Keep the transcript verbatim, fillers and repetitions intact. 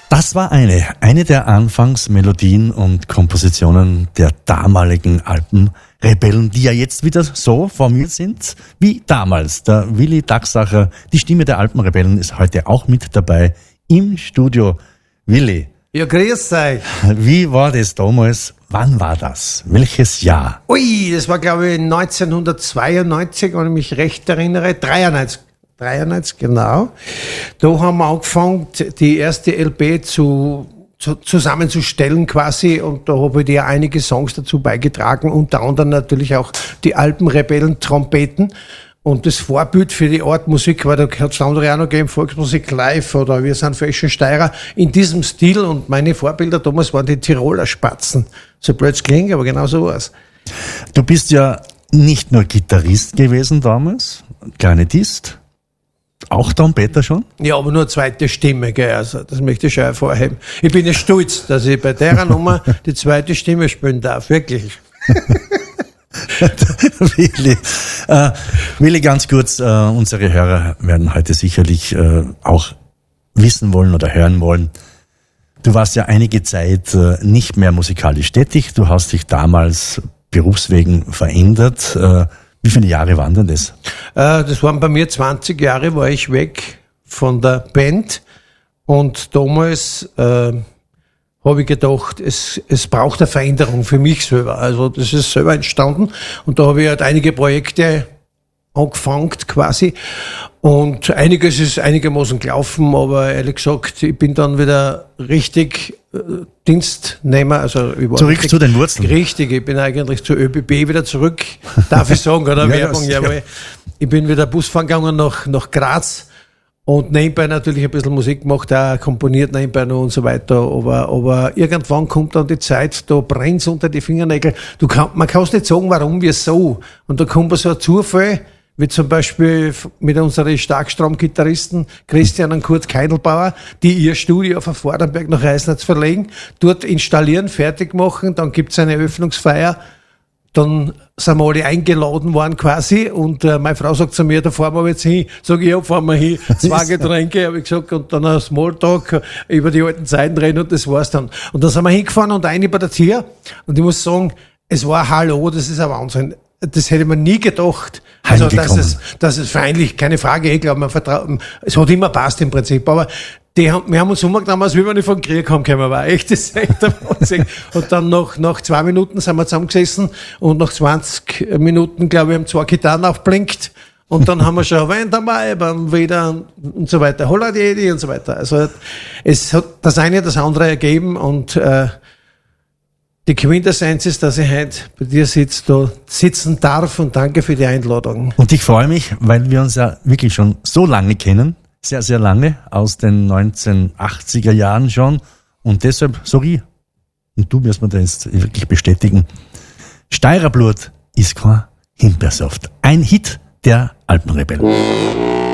Das war eine, eine der Anfangsmelodien und Kompositionen der damaligen Alpenrebellen, die ja jetzt wieder so formiert sind wie damals. Der Willi Dachsacher, die Stimme der Alpenrebellen, ist heute auch mit dabei im Studio. Willi. Ja, grüß euch. Wie war das damals? Wann war das? Welches Jahr? Ui, das war glaube ich neunzehnhundertzweiundneunzig, wenn ich mich recht erinnere. dreiundneunzig. dreiundneunzig, genau. Da haben wir angefangen, die erste L P zu, zu, zusammenzustellen quasi, und da habe ich dir einige Songs dazu beigetragen, unter anderem natürlich auch die Alpenrebellen-Trompeten. Und das Vorbild für die Art Musik, weil da hat es andere auch noch gegeben, Volksmusik live oder Wir sind Fashion Steirer, in diesem Stil. Und meine Vorbilder damals waren die Tiroler Spatzen. So blöd es klingt, aber genau so war's. Du bist ja nicht nur Gitarrist gewesen damals, Klarinettist, auch Trompeter schon? Ja, aber nur zweite Stimme, gell, also das möchte ich schon hervorheben. Ich bin ja stolz, dass ich bei der Nummer die zweite Stimme spielen darf, wirklich. Willi, äh, Willi, ganz kurz, äh, unsere Hörer werden heute sicherlich äh, auch wissen wollen oder hören wollen. Du warst ja einige Zeit äh, nicht mehr musikalisch tätig, du hast dich damals berufswegen verändert. Äh, wie viele Jahre waren denn das? Äh, das waren bei mir zwanzig Jahre, war ich weg von der Band, und damals äh, habe ich gedacht, es, es braucht eine Veränderung für mich selber. Also das ist selber entstanden, und da habe ich halt einige Projekte angefangen quasi, und einiges ist einigermaßen gelaufen, aber ehrlich gesagt, ich bin dann wieder richtig äh, Dienstnehmer, also über zurück richtig, zu den Wurzeln. Richtig, ich bin eigentlich zur ÖBB wieder zurück, darf ich sagen, oder? Ja, Werbung, ja, jawohl. Ich bin wieder Busfahren gegangen nach, nach Graz. Und nebenbei natürlich ein bisschen Musik gemacht, auch komponiert nebenbei noch und so weiter. Aber, aber irgendwann kommt dann die Zeit, da brennt's unter die Fingernägel. Du kann, man kann es nicht sagen, warum, wieso. Und da kommt so ein Zufall, wie zum Beispiel mit unseren Starkstrom-Gitarristen Christian und Kurt Keinlbauer, die ihr Studio auf Vorarlberg nach Reisnitz verlegen, dort installieren, fertig machen, dann gibt's eine Eröffnungsfeier. Dann sind wir alle eingeladen worden quasi, und äh, meine Frau sagt zu mir, da fahren wir jetzt hin. Sag ich, ja, fahren wir hin. Zwei Getränke, habe ich gesagt, und dann ein Smalltalk über die alten Zeiten reden, und das war's dann. Und dann sind wir hingefahren und eine bei der Tür, und ich muss sagen, es war Hallo, das ist ein Wahnsinn. Das hätte man nie gedacht. Also, dass es, dass es feindlich, keine Frage, ich glaube, man vertraut, es hat immer passt im Prinzip, aber die haben, wir haben uns umgenommen, als wie wir nicht vom Krieg haben können, war echt, das ist echt der Wahnsinn. Und dann nach, nach zwei Minuten sind wir zusammengesessen, und nach zwanzig Minuten, glaube ich, haben zwei Gitarren aufblinkt, und dann haben wir schon Wein dabei, beim wieder und so weiter, Holiday und so weiter. Also, es hat das eine das andere ergeben, und, äh, die Quintessenz ist, dass ich heute bei dir sitz, da sitzen darf, und danke für die Einladung. Und ich freue mich, weil wir uns ja wirklich schon so lange kennen, sehr, sehr lange, aus den neunzehnhundertachtziger Jahren schon. Und deshalb sag ich, und du wirst mir das jetzt wirklich bestätigen, Steirerblut ist kein Himbeersaft. Ein Hit der Alpenrebellen.